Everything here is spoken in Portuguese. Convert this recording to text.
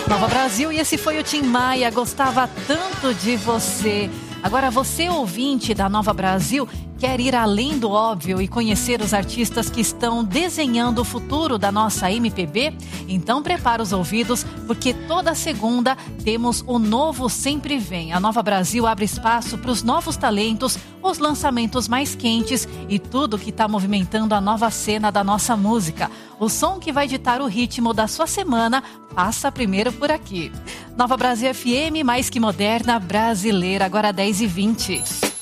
Nova Brasil, e esse foi o Tim Maia, gostava tanto de você. Agora, você, ouvinte da Nova Brasil, quer ir além do óbvio e conhecer os artistas que estão desenhando o futuro da nossa MPB? Então prepara os ouvidos, porque toda segunda temos o Novo Sempre Vem. A Nova Brasil abre espaço para os novos talentos, os lançamentos mais quentes e tudo que está movimentando a nova cena da nossa música. O som que vai ditar o ritmo da sua semana passa primeiro por aqui. Nova Brasil FM, mais que moderna, brasileira, agora 10h20.